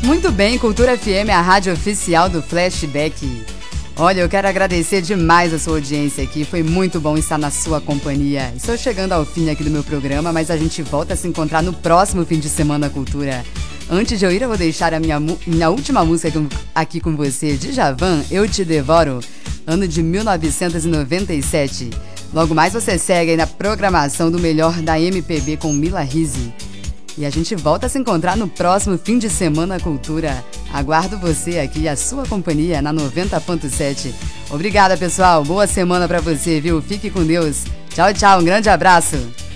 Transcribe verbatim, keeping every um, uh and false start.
Muito bem, Cultura F M é a rádio oficial do Flashback. Olha, eu quero agradecer demais a sua audiência aqui, foi muito bom estar na sua companhia. Estou chegando ao fim aqui do meu programa, mas a gente volta a se encontrar no próximo fim de semana Cultura. Antes de eu ir, eu vou deixar a minha, minha última música aqui com você, Djavan, Eu Te Devoro, ano de mil novecentos e noventa e sete. Logo mais você segue aí na programação do melhor da M P B com Mila Rizzi. E a gente volta a se encontrar no próximo fim de semana Cultura. Aguardo você aqui e a sua companhia na noventa ponto sete. Obrigada, pessoal. Boa semana pra você, viu? Fique com Deus. Tchau, tchau. Um grande abraço.